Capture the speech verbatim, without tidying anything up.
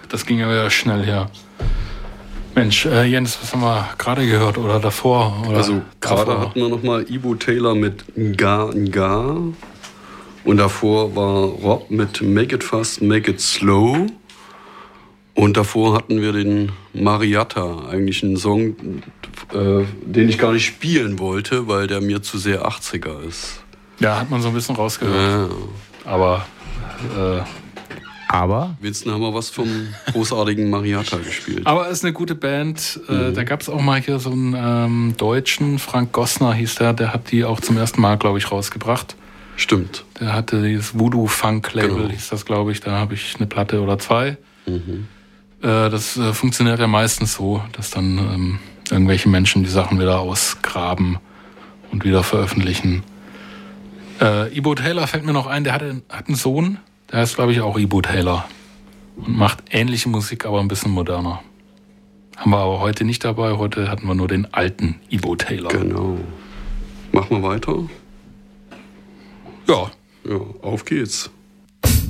das ging ja wieder schnell hier. Mensch, äh, Jens, was haben wir gerade gehört oder davor? Oder also gerade hatten wir nochmal Ibo Taylor mit Nga Nga und davor war Rob mit Make It Fast, Make It Slow und davor hatten wir den Mariatta, eigentlich einen Song, äh, den ich gar nicht spielen wollte, weil der mir zu sehr achtziger ist. Ja, hat man so ein bisschen rausgehört. Ja. Aber äh, Aber? Winston haben wir was vom großartigen Mariatta gespielt. Aber es ist eine gute Band. Mhm. Äh, da gab es auch mal hier so einen ähm, Deutschen, Frank Gossner hieß der, der hat die auch zum ersten Mal, glaube ich, rausgebracht. Stimmt. Der hatte dieses Voodoo-Funk-Label, Genau. hieß das, glaube ich. Da habe ich eine Platte oder zwei. Mhm. Äh, das äh, funktioniert ja meistens so, dass dann ähm, irgendwelche Menschen die Sachen wieder ausgraben und wieder veröffentlichen. Äh, Ibo Taylor fällt mir noch ein, der hatte, hat einen Sohn, der heißt, glaube ich, auch Ibo Taylor und macht ähnliche Musik, aber ein bisschen moderner. Haben wir aber heute nicht dabei, heute hatten wir nur den alten Ibo Taylor. Genau. Machen wir weiter? Ja. Ja, auf geht's.